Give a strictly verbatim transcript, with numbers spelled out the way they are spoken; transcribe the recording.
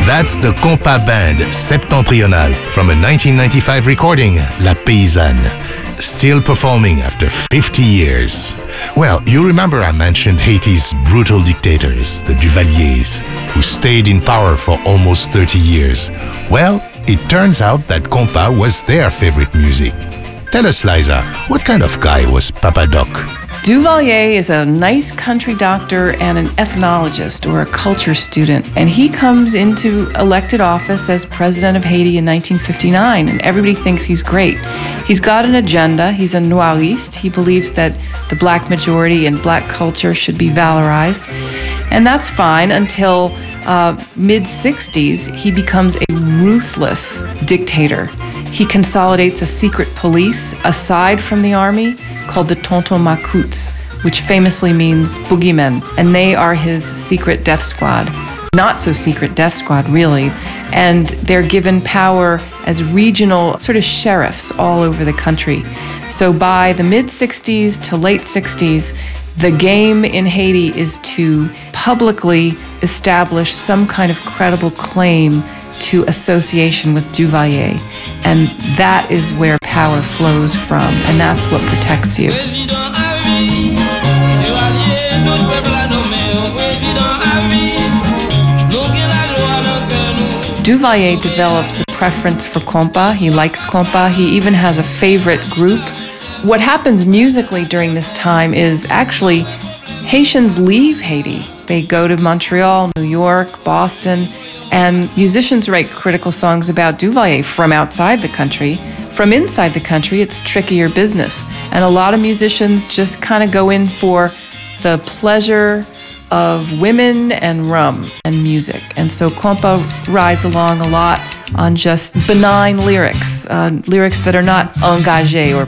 That's the Compas Band Septentrional from a nineteen ninety-five recording, La Paysanne, still performing after fifty years. Well, you remember I mentioned Haiti's brutal dictators, the Duvaliers, who stayed in power for almost thirty years. Well, it turns out that compas was their favorite music. Tell us, Liza, what kind of guy was Papa Doc? Duvalier is a nice country doctor and an ethnologist or a culture student, and he comes into elected office as president of Haiti in nineteen fifty-nine, and everybody thinks he's great. He's got an agenda. He's a noiriste. He believes that the black majority and black culture should be valorized, and that's fine until uh, mid-sixties, he becomes a ruthless dictator. He consolidates a secret police aside from the army called the Tonton Macoutes, which famously means boogeymen, and they are his secret death squad. Not so secret death squad, really, and they're given power as regional sort of sheriffs all over the country. So by the mid-sixties to late sixties, the game in Haiti is to publicly establish some kind of credible claim to association with Duvalier, and that is where power flows from, and that's what protects you. Duvalier develops a preference for compas. He likes compas. He even has a favorite group. What happens musically during this time is actually Haitians leave Haiti. They go to Montreal, New York, Boston, and musicians write critical songs about Duvalier from outside the country. From inside the country, it's trickier business. And a lot of musicians just kind of go in for the pleasure of women and rum and music. And so compas rides along a lot on just benign lyrics, uh, lyrics that are not engagés or